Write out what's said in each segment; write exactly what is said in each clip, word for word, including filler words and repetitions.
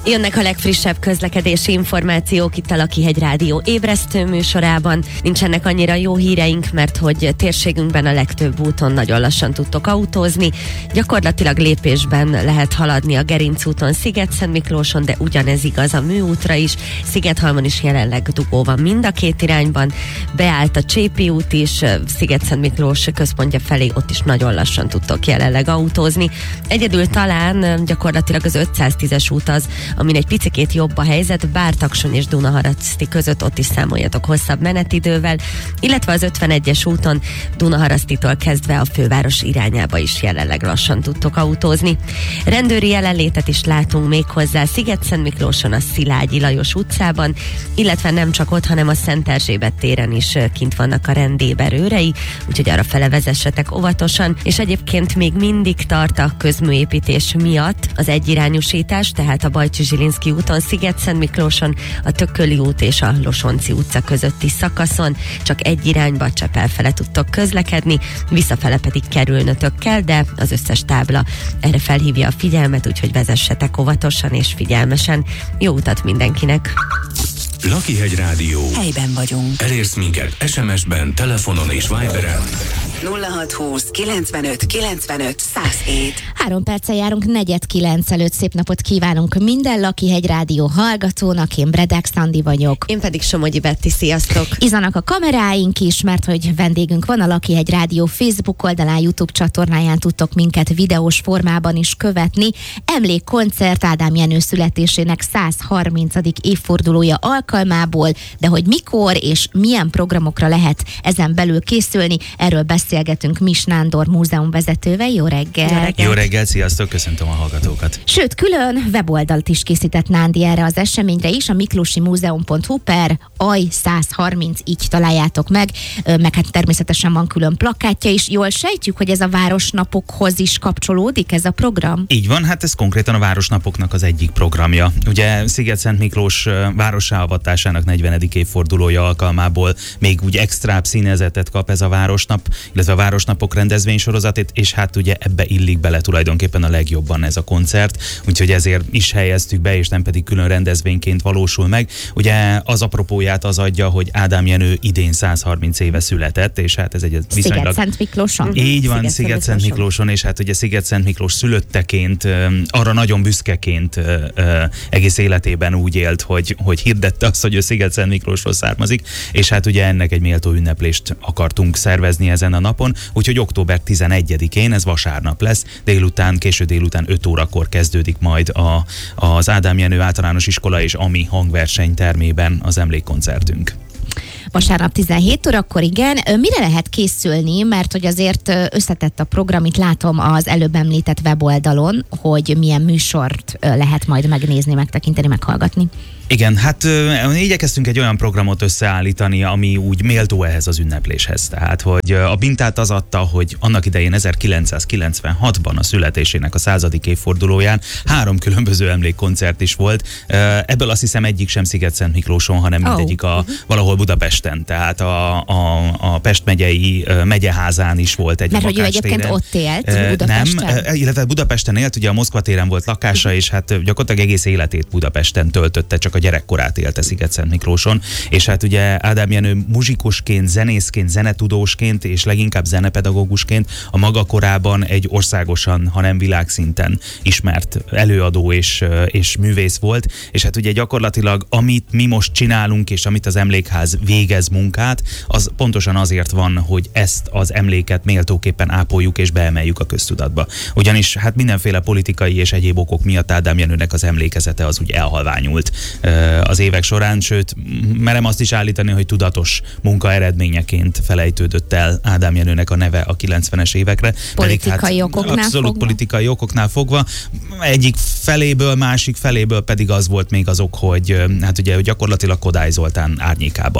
Jönnek a legfrissebb közlekedési információk itt a Lakihegy Rádió ébresztő műsorában. Nincsenek annyira jó híreink, mert hogy térségünkben a legtöbb úton nagyon lassan tudtok autózni. Gyakorlatilag lépésben lehet haladni a Gerinc úton, Sziget-Szentmiklóson, de ugyanez igaz a Műútra is. Szigethalmon is jelenleg dugó van mind a két irányban. Beállt a Csépi út is, Sziget-Szentmiklós központja felé, ott is nagyon lassan tudtok jelenleg autózni. Egyedül talán gyakorlatilag az ötszáztízes út az, amin egy picikét jobb a helyzet, bár Takson és Dunaharaszti között ott is számoljatok hosszabb menetidővel, illetve az ötvenegyes úton Dunaharasztitól kezdve a főváros irányába is jelenleg lassan tudtok autózni. Rendőri jelenlétet is látunk még hozzá Sziget-Szentmiklóson, a Szilágyi Lajos utcában, illetve nem csak ott, hanem a Szent Erzsébet téren is kint vannak a rendéber őrei, úgyhogy arra fele vezessetek óvatosan, és egyébként még mindig tart a közműépítés miatt az egyirányúsítás, tehát a Bajcsy-Zsilinszky úton, Sziget-Szentmiklóson, a Tököli út és a Losonci utca közötti szakaszon csak egy irányba, Csepel fele tudtok közlekedni, visszafele pedig kerülnötök kell, de az összes tábla erre felhívja a figyelmet, úgyhogy vezessetek óvatosan és figyelmesen. Jó utat mindenkinek! Lakihegy Rádió. Helyben vagyunk. Elérsz minket es em es-ben, telefonon és Viberen. nulla hat húsz kilencvenöt kilencvenöt száz hét. Három perccel járunk negyed kilenc előtt. Szép napot kívánunk minden Lakihegy Rádió hallgatónak. Én Bredek Szandi vagyok. Én pedig Somogyi Betti, sziasztok! Izanak a kameráink is, mert hogy vendégünk van a Lakihegy Rádió Facebook oldalán, YouTube csatornáján tudtok minket videós formában is követni. Emlékkoncert Ádám Jenő születésének száz harmincadik évfordulója alkalmából, de hogy mikor és milyen programokra lehet ezen belül készülni, erről beszélgetünk Mis Nándor múzeumvezetővel. Jó reggel! Jó reggel. Jó reggel, sziasztok, köszöntöm a hallgatókat! Sőt, külön weboldalt is készített Nándi erre az eseményre is, a miklósimúzeum pont hu per aj száz harminc, így találjátok meg, meg hát természetesen van külön plakátja is. Jól sejtjük, hogy ez a városnapokhoz is kapcsolódik ez a program? Így van, hát ez konkrétan a városnapoknak az egyik programja. Ugye Sziget-Szentmiklós várossá avatásának negyvenedik évfordulója alkalmából még úgy extrább színezetet kap ez a városnap, illetve a városnapok rendezvénysorozatét, és hát ugye ebbe illik bele tulajdonképpen a legjobban ez a koncert, úgyhogy ezért is helyeztük be, és nem pedig külön rendezvényként valósul meg. Ugye az apropóját az adja, hogy Ádám Jenő idén száz harminc éve született, és hát ez egy viszonylag... Sziget-Szentmiklóson. Így van, Sziget-Szentmiklóson, és hát ugye Sziget-Szentmiklós szülötteként, arra nagyon büszkeként egész életében úgy élt, hogy, hogy hirdette azt, hogy ő Sziget-Szentmiklósról származik, és hát ugye ennek egy méltó ünneplést akartunk szervezni ezen a napon, úgyhogy október tizenegyedikén, ez vasárnap lesz, délután, késő délután öt órakor kezdődik majd a, az Ádám Jenő Általános Iskola és Ami hangverseny termében az emlékkoncertünk. Vasárnap tizenhét órakor, igen. Mire lehet készülni, mert hogy azért összetett a program, itt látom az előbb említett weboldalon, hogy milyen műsort lehet majd megnézni, megtekinteni, meghallgatni. Igen, hát ö, igyekeztünk egy olyan programot összeállítani, ami úgy méltó ehhez az ünnepléshez. Tehát, hogy a mintát az adta, hogy annak idején ezerkilencszázkilencvenhatban a születésének a századik évfordulóján három különböző emlékkoncert is volt. Ebből azt hiszem egyik sem Sziget-Szentmiklóson, hanem oh. mindegyik a, valahol Budapesten. Tehát a, a, a Pest megyei megyeházán is volt egy Mert lakástéren. hogy ő egyébként ott élt, Budapesten? Nem, illetve Budapesten élt, ugye a Moszkva téren volt lakása, és hát gyakorlatilag egész életét Budapesten töltötte, csak a gyerekkorát élte Sziget-Szentmiklóson, és hát ugye Ádám Jenő muzsikusként, zenészként, zenetudósként és leginkább zenepedagógusként a maga korában egy országosan, ha nem világszinten ismert előadó és, és művész volt, és hát ugye gyakorlatilag amit mi most csinálunk, és amit az emlékház végez munkát, az pontosan azért van, hogy ezt az emléket méltóképpen ápoljuk és beemeljük a köztudatba. Ugyanis hát mindenféle politikai és egyéb okok miatt Ádám Jenőnek az emlékezete az úgy elhalványult az évek során, sőt, merem azt is állítani, hogy tudatos munka eredményeként felejtődött el Ádám Jenőnek a neve a kilencvenes évekre. Politikai pedig, hát, okoknál abszolút fogva? politikai okoknál fogva. Egyik feléből, másik feléből pedig az volt még azok, hogy hát ugye gyakorlatilag Kodály Zoltán árnyékában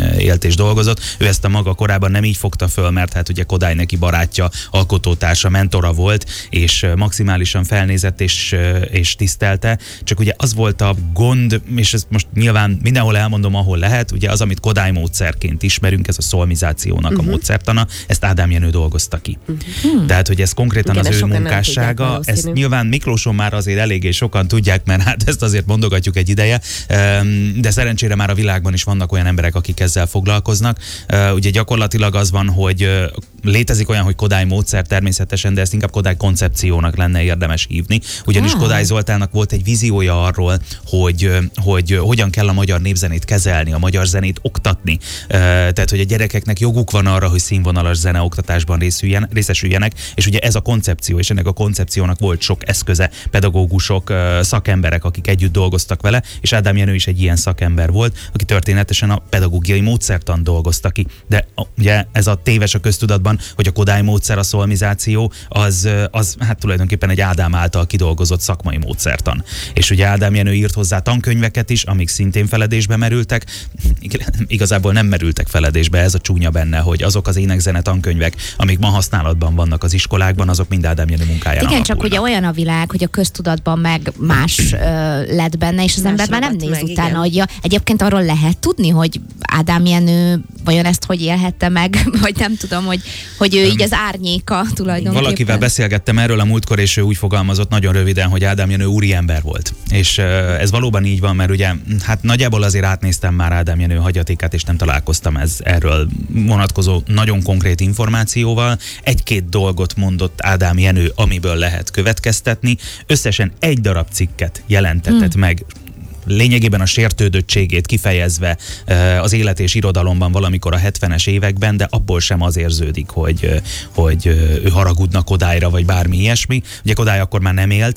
élt és dolgozott. Ő ezt a maga korában nem így fogta föl, mert hát ugye Kodály neki barátja, alkotótársa, mentora volt, és maximálisan felnézett és, és tisztelte. Csak ugye az volt a gond, és ezt most nyilván mindenhol elmondom, ahol lehet, ugye az, amit Kodály módszerként ismerünk, ez a szolmizációnak uh-huh. a módszertana, ezt Ádám Jenő dolgozta ki. Uh-huh. Tehát, hogy ez konkrétan igen, az ő munkássága, ezt nyilván Miklóson már azért eléggé sokan tudják, mert hát ezt azért mondogatjuk egy ideje, de szerencsére már a világban is vannak olyan emberek, akik ezzel foglalkoznak. Ugye gyakorlatilag az van, hogy létezik olyan, hogy Kodály módszer természetesen, de ezt inkább Kodály koncepciónak lenne érdemes hívni. Ugyanis ah. Kodály Zoltánnak volt egy víziója arról, hogy, hogy hogyan kell a magyar népzenét kezelni, a magyar zenét oktatni. Tehát, hogy a gyerekeknek joguk van arra, hogy színvonalas zeneoktatásban részesüljenek, és ugye ez a koncepció, és ennek a koncepciónak volt sok eszköze, pedagógusok, szakemberek, akik együtt dolgoztak vele, és Ádám Jenő is egy ilyen szakember volt, aki történetesen a pedagógiai módszertan dolgozta ki. De ugye ez a téves a köztudatban, hogy a Kodály módszer, a szolmizáció, az, az hát tulajdonképpen egy Ádám által kidolgozott szakmai módszertan. És ugye Ádám Jenő írt hozzá tankönyveket is, amik szintén feledésbe merültek. Igazából nem merültek feledésbe, ez a csúnya benne, hogy azok az énekzene tankönyvek, amik ma használatban vannak az iskolákban, azok mind Ádám Jenő munkáján igen, alapulnak. Csak ugye olyan a világ, hogy a köztudatban meg más ö, lett benne, és az más ember már nem néz meg, utána, igen. hogy ja, egyébként arról lehet tudni, hogy Ádám Jenő vajon ezt hogy élhette meg, vagy nem tudom, hogy, hogy ő így az árnyéka tulajdonképpen. Valakivel beszélgettem erről a múltkor, és ő úgy fogalmazott nagyon röviden, hogy Ádám Jenő úriember volt. És ez valóban így van, mert ugye hát nagyjából azért átnéztem már Ádám Jenő hagyatékát, és nem találkoztam ez erről vonatkozó nagyon konkrét információval. Egy-két dolgot mondott Ádám Jenő, amiből lehet következtetni. Összesen egy darab cikket jelentetett hmm. meg, lényegében a sértődöttségét kifejezve az élet és irodalomban valamikor a hetvenes években, de abból sem az érződik, hogy, hogy ő haragudna Kodályra, vagy bármi ilyesmi. Ugye Kodály akkor már nem élt.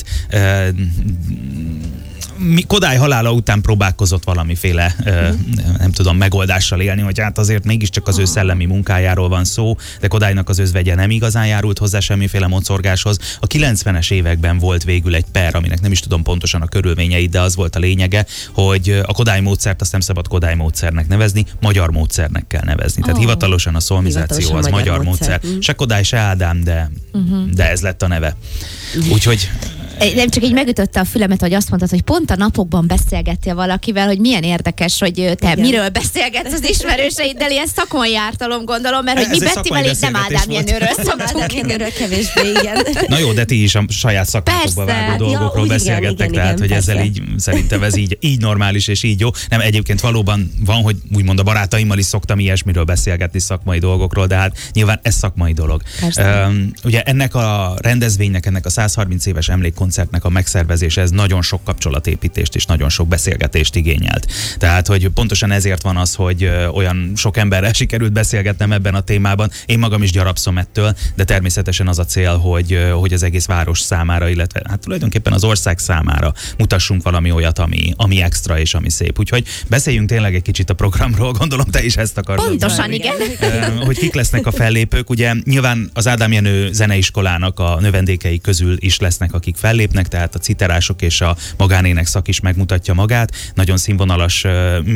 Kodály halála után próbálkozott valamiféle, uh-huh. nem tudom, megoldással élni, hogy hát azért mégiscsak az ő szellemi munkájáról van szó, de Kodálynak az özvegye nem igazán járult hozzá semmiféle mocorgáshoz. A kilencvenes években volt végül egy per, aminek nem is tudom pontosan a körülményeit, de az volt a lényege, hogy a Kodály módszert azt nem szabad Kodály módszernek nevezni, magyar módszernek kell nevezni. Tehát oh. hivatalosan a szolmizáció hivatalosan az magyar módszer. módszer. Mm. Se Kodály, se Ádám, de, uh-huh. de ez lett a neve. Úgyhogy nem csak így megütötte a fülemet, hogy azt mondtad, hogy pont a napokban beszélgettél valakivel, hogy milyen érdekes, hogy te igen. miről beszélgetsz az ismerőseiddel, ilyen szakmai ártalom gondolom, mert hogy mi Bettivel így nem Ádám Jenőről szoktunk. Ádám Jenőről kevésbé, igen. Na jó, de ti is a saját szakmátokba vágó dolgokról ja, beszélgettek, igen, tehát igen, hogy persze. Ezzel így szerintem ez így, így normális és így jó. Nem, egyébként valóban van, hogy úgymond a barátaimmal is szoktam ilyesmiről beszélgetni szakmai dolgokról, de hát nyilván ez szakmai dolog. Um, ugye ennek a rendezvénynek, ennek a százharminc éves emlékkoncertnek a megszervezése, ez nagyon sok kapcsolatépítést és nagyon sok beszélgetést igényelt. Tehát, hogy pontosan ezért van az, hogy olyan sok emberrel sikerült beszélgetnem ebben a témában. Én magam is gyarapszom ettől, de természetesen az a cél, hogy, hogy az egész város számára, illetve hát tulajdonképpen az ország számára mutassunk valami olyat, ami, ami extra és ami szép. Úgyhogy beszéljünk tényleg egy kicsit a programról, gondolom te is ezt akarod. Pontosan, igen. Hogy kik lesznek a fellépők, ugye nyilván az Ádám Jenő zeneiskolának a növendékei közül is lesznek, akik fellépnek, tehát a citerások és a magánének szak is megmutatja magát. Nagyon színvonalas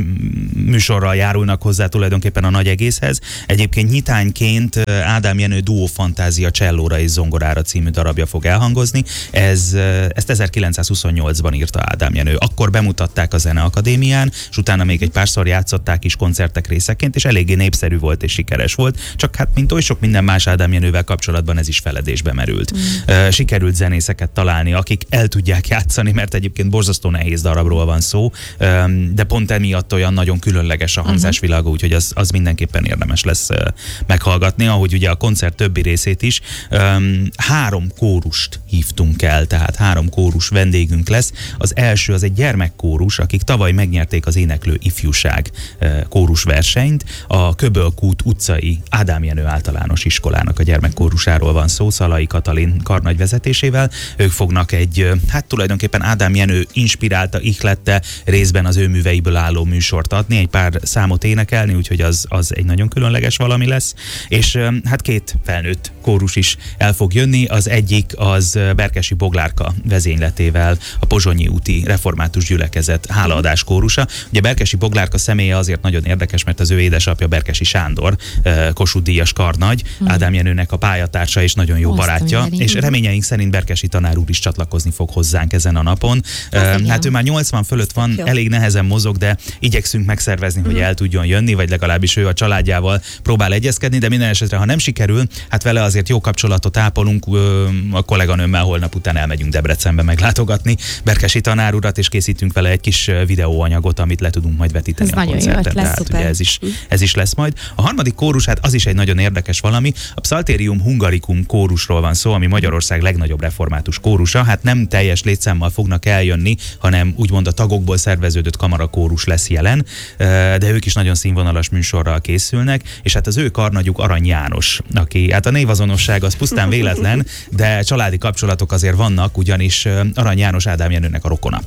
műsorral járulnak hozzá tulajdonképpen a nagy egészhez. Egyébként nyitányként Ádám Jenő Duó Fantázia csellóra és zongorára című darabja fog elhangozni. Ez, ezt ezerkilencszázhuszonnyolcban írta Ádám Jenő. Akkor bemutatták a Zeneakadémián, és utána még egy párszor játszották is koncertek részeként, és eléggé népszerű volt és sikeres volt. Csak hát mint oly sok minden más Ádám Jenővel kapcsolatban ez is feledésbe merült. Mm. Sikerült zenészeket találni, akik el tudják játszani, mert egyébként borzasztó nehéz darabról van szó, de pont emiatt olyan nagyon különleges a hangzásvilága, úgyhogy az, az mindenképpen érdemes lesz meghallgatni, ahogy ugye a koncert többi részét is. Három kórust hívtunk el, tehát három kórus vendégünk lesz. Az első az egy gyermekkórus, akik tavaly megnyerték az Éneklő Ifjúság kórusversenyt. A Köbölkút utcai Ádám Jenő általános iskolának a gyermekkórusáról van szó, Szalai Katalin karnagy vezetésével. Ők fognak Gábornak egy, hát tulajdonképpen Ádám Jenő inspirálta, ihlette részben az ő műveiből álló műsort adni, egy pár számot énekelni, úgyhogy az, az egy nagyon különleges valami lesz. És hát két felnőtt kórus is el fog jönni, az egyik az Berkesi Boglárka vezényletével a Pozsonyi úti református gyülekezet hálaadás kórusa. Ugye Berkesi Boglárka személye azért nagyon érdekes, mert az ő édesapja Berkesi Sándor, Kossuth díjas karnagy, hmm. Ádám Jenőnek a pályatársa és nagyon jó Azt barátja, és reményeink szerint Berkesi tanár úr is csatlakozni fog hozzánk ezen a napon. Az hát ő már nyolcvan fölött van, jó. elég nehezen mozog, de igyekszünk megszervezni, hmm. hogy el tudjon jönni, vagy legalábbis ő a családjával próbál egyezkedni, de minden esetre, ha nem sikerül, hát vele azért jó kapcsolatot ápolunk, a kolléganőmmel holnap után elmegyünk Debrecenbe meglátogatni Berkesi tanár urat, és készítünk vele egy kis videóanyagot, amit le tudunk majd vetíteni ez a koncerten. Tehát ugye ez is, ez is lesz majd. A harmadik kórus, hát az is egy nagyon érdekes valami. A Psalterium Hungaricum kórusról van szó, ami Magyarország legnagyobb református kórusa. Hát nem teljes létszámmal fognak eljönni, hanem úgymond a tagokból szerveződött kamarakórus lesz jelen, de ők is nagyon színvonalas műsorral készülnek, és hát az ő karnagyuk Arany János, aki, hát a névazonosság az pusztán véletlen, de családi kapcsolatok azért vannak, ugyanis Arany János Ádám Jenőnek a rokona.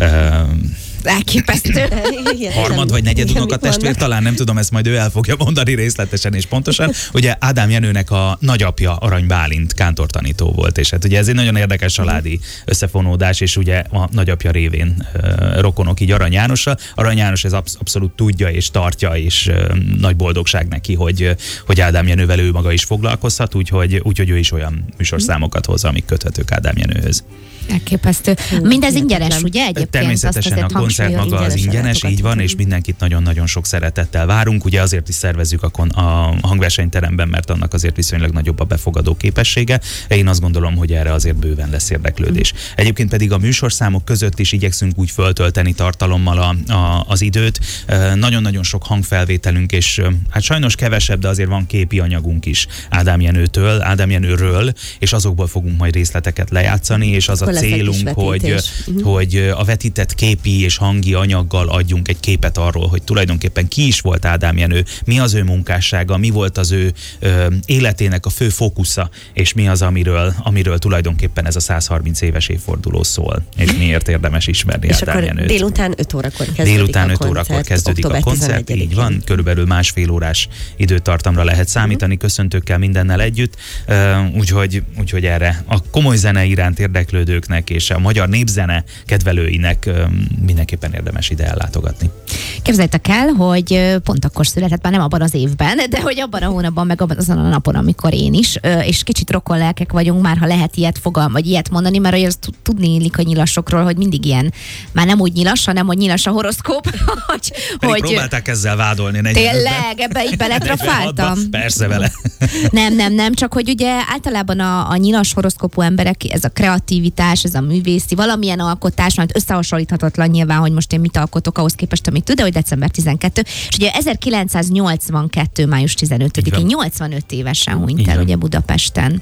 Elképesztő. Harmad vagy negyed unokatestvér, talán nem tudom, ezt majd ő el fogja mondani részletesen és pontosan. Ugye Ádám Jenőnek a nagyapja Arany Bálint kántortanító volt, és hát ugye ez egy nagyon érdekes családi összefonódás, és ugye a nagyapja révén uh, rokonok így Arany Jánossal. Arany János ez absz- abszolút tudja és tartja, és uh, nagy boldogság neki, hogy, hogy Ádám Jenővel ő maga is foglalkozhat, úgyhogy, úgyhogy ő is olyan műsorszámokat hoz, amik köthetők Ádám Jenőhöz. Elképesztő. Mindez ingyenes, ugye egyébként? Természetesen a koncert maga az ingyenes, így van, és mindenkit nagyon-nagyon sok szeretettel várunk. Ugye azért is szervezzük a, kon- a hangversenyteremben, mert annak azért viszonylag nagyobb a befogadó képessége. Én azt gondolom, hogy erre azért bőven lesz érdeklődés. Egyébként pedig a műsorszámok között is igyekszünk úgy föltölteni tartalommal a, a, az időt. Nagyon-nagyon sok hangfelvételünk, és hát sajnos kevesebb, de azért van képi anyagunk is Ádám Jenőtől, Ádám Jenőről, és azokból fogunk majd részleteket lejátszani, és az a célunk, hogy, uh-huh. hogy a vetített képi és hangi anyaggal adjunk egy képet arról, hogy tulajdonképpen ki is volt Ádám Jenő, mi az ő munkássága, mi volt az ő ö, életének a fő fókusza, és mi az, amiről, amiről tulajdonképpen ez a százharminc éves évforduló szól, és miért érdemes ismerni és Ádám Jenőt. Délután öt órakor kezdődik délután a öt koncert. órakor kezdődik a koncert, így van, körülbelül másfél órás időtartamra lehet számítani, uh-huh. köszöntőkkel mindennel együtt, uh, úgyhogy, úgyhogy erre a komoly zene iránt érdeklődőknek és a magyar népzene kedvelőinek mindenképpen érdemes ide ellátogatni. Képzeljétek el, hogy pont akkor született, már nem abban az évben, de hogy abban a hónapban, meg abban azon a napon, amikor én is, és kicsit rokonlelkek vagyunk már, ha lehet ilyet fogalm, vagy ilyet mondani, mert az tudni illik a nyilasokról, hogy mindig ilyen, már nem úgy nyilas, hanem hogy nyilas a horoszkóp. hogy, hogy próbálták ezzel vádolni. Tényleg, ebbe így beletrafáltam. Persze vele. nem, nem, nem, csak hogy ugye általában a, a nyilas horoszkópú emberek, ez a kreativitás, ez a művészi, valamilyen alkotás, mert összehasonlíthatatlan nyilván, hogy most én mit alkotok ahhoz képest, amit tud, de hogy december tizenkettő, és ugye ezerkilencszáznyolcvankettő. május tizenötödikén nyolcvanöt évesen hunyt el ugye Budapesten.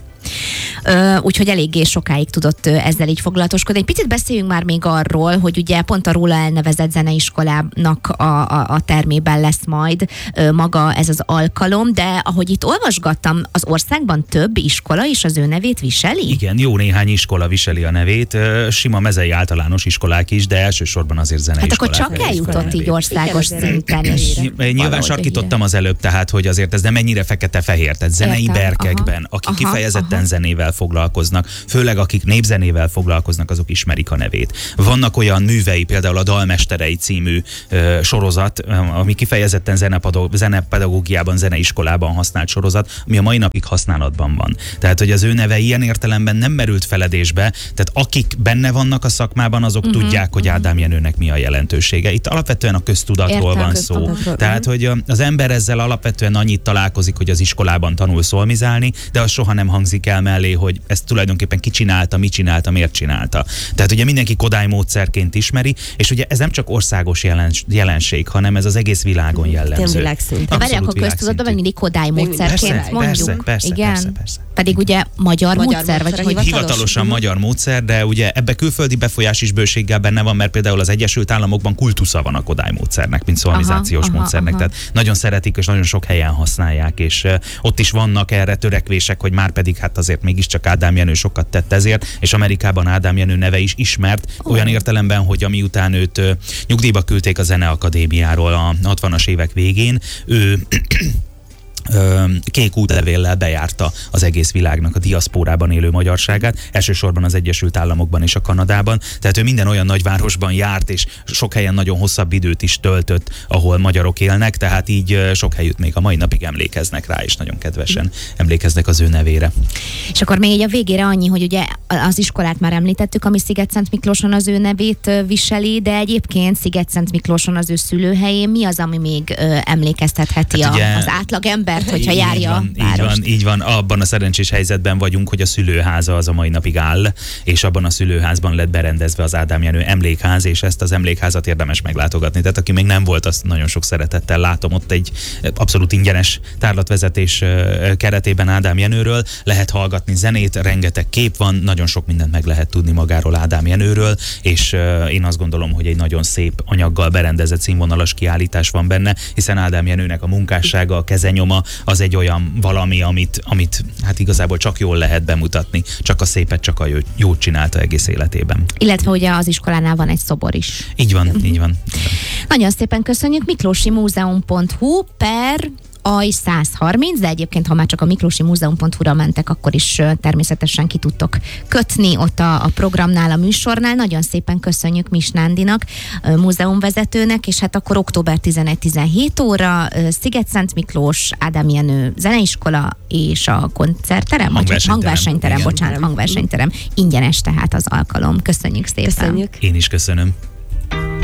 Uh, úgyhogy eléggé sokáig tudott uh, ezzel így foglalatoskodni. Egy picit beszéljünk már még arról, hogy ugye pont a róla elnevezett zeneiskolának a, a, a termében lesz majd uh, maga ez az alkalom, de ahogy itt olvasgattam, az országban több iskola is az ő nevét viseli? Igen, jó néhány iskola viseli a nevét, uh, sima mezei általános iskolák is, de elsősorban azért zeneiskolák. Hát akkor csak eljutott így országos igen, szinten is. Nyilván sarkítottam az előbb, tehát hogy azért ez nem ennyire fekete-fehér, tehát zenei Értem, berkekben, aha, akik aha, kifejezetten aha. zenével foglalkoznak, főleg akik népzenével foglalkoznak, azok ismerik a nevét. Vannak olyan művei, például a Dalmesterei című ö, sorozat, ami kifejezetten zenepedagógiában, zeneiskolában használt sorozat, ami a mai napig használatban van. Tehát, hogy az ő neve ilyen értelemben nem merült feledésbe, tehát akik benne vannak a szakmában, azok uh-huh, tudják, hogy Ádám Jenőnek mi a jelentősége. Itt alapvetően a köztudatról Értem, van szó. Tehát, hogy az ember ezzel alapvetően annyit találkozik, hogy az iskolában tanul szolmizálni, de az soha nem hangzik el mellé, hogy ezt tulajdonképpen ki csinálta, mit csinálta, miért csinálta. Tehát ugye mindenki Kodály módszerként ismeri, és ugye ez nem csak országos jelens, jelenség, hanem ez az egész világon jellemző. De várj, akkor köztudatban meg mindig Kodály módszerként persze, mondjuk. Persze, persze, igen. persze, persze. Pedig ugye magyar, magyar módszer, módszer, vagy vagy hivatalosan uh-huh. magyar módszer, de ugye ebbe külföldi befolyás is bőséggel benne van, mert például az Egyesült Államokban kultusza van a Kodály módszernek, mint szolmizációs aha, módszernek. Aha, tehát nagyon szeretik, és nagyon sok helyen használják, és uh, ott is vannak erre törekvések, hogy már pedig hát hát azért mégiscsak Ádám Jenő sokat tett ezért, és Amerikában Ádám Jenő neve is ismert, olyan értelemben, hogy amiután őt ö, nyugdíjba küldték a Zeneakadémiáról a hatvanas évek végén, ő kék útlevéllel bejárta az egész világnak a diaszpórában élő magyarságát, elsősorban az Egyesült Államokban és a Kanadában. Tehát ő minden olyan nagyvárosban járt, és sok helyen nagyon hosszabb időt is töltött, ahol magyarok élnek, tehát így sok helyütt még a mai napig emlékeznek rá, és nagyon kedvesen emlékeznek az ő nevére. És akkor még így a végére annyi, hogy ugye az iskolát már említettük, ami Szigetszent Miklóson az ő nevét viseli, de egyébként Szigetszent Miklóson az ő szülőhelyén mi az, ami még emlékeztetheti hát ugye, a, az átlagember, hogyha így járja van, a várost. Így van, így van, abban a szerencsés helyzetben vagyunk, hogy a szülőháza az a mai napig áll, és abban a szülőházban lett berendezve az Ádám Jenő emlékház, és ezt az emlékházat érdemes meglátogatni. Tehát aki még nem volt, azt nagyon sok szeretettel látom. Ott egy abszolút ingyenes tárlatvezetés keretében Ádám Jenőről lehet hallgatni zenét, rengeteg kép van, nagyon sok mindent meg lehet tudni magáról Ádám Jenőről, és én azt gondolom, hogy egy nagyon szép anyaggal berendezett színvonalas kiállítás van benne, hiszen Ádám Jenőnek a munkássága, a kezenyoma, az egy olyan valami, amit, amit hát igazából csak jól lehet bemutatni, csak a szépet, csak a jó, jót csinálta egész életében. Illetve ugye az iskolánál van egy szobor is. Így van, uh-huh. így van. Nagyon szépen köszönjük. miklósi múzeum pont hu per aj száz harminc, de egyébként, ha már csak a miklósi múzeum pont hu-ra mentek, akkor is természetesen ki tudtok kötni ott a, a programnál, a műsornál. Nagyon szépen köszönjük Mis Nándinak, múzeumvezetőnek, és hát akkor október tizenegy-tizenhét óra Szigetszent Miklós, Ádám Jenő zeneiskola és a koncertterem, hangversenyterem, hangversenyterem bocsánat, hangversenyterem. Ingyenes tehát az alkalom. Köszönjük szépen. Köszönjük. Én is köszönöm.